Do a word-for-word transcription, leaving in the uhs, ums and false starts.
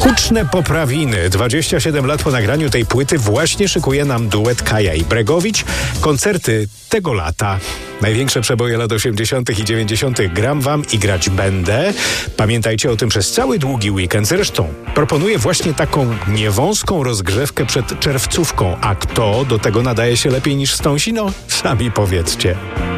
Huczne poprawiny. dwadzieścia siedem lat po nagraniu tej płyty właśnie szykuje nam duet Kaja i Bregowicz. Koncerty tego lata. Największe przeboje lat osiemdziesiątych i dziewięćdziesiątych gram wam i grać będę. Pamiętajcie o tym przez cały długi weekend. Zresztą proponuję właśnie taką niewąską rozgrzewkę przed czerwcówką. A kto do tego nadaje się lepiej niż Stąsi? No, sami powiedzcie.